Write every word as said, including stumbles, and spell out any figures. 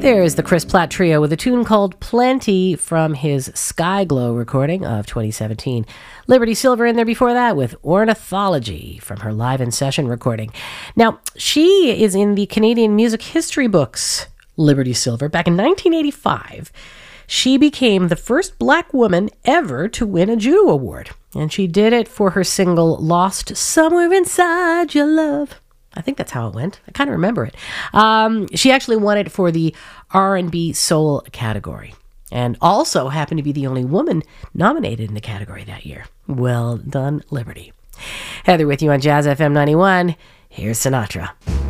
There's the Chris Platt Trio with a tune called Plenty from his Skyglow recording of twenty seventeen. Liberty Silver in there before that with Ornithology from her live in session recording. Now, she is in the Canadian music history books, Liberty Silver. Back in nineteen eighty-five, she became the first black woman ever to win a Juno Award. And she did it for her single Lost Somewhere Inside Your Love. I think that's how it went. I kind of remember it. Um, she actually won it for the R and B Soul category, and also happened to be the only woman nominated in the category that year. Well done, Liberty. Heather with you on Jazz F M ninety-one. Here's Sinatra.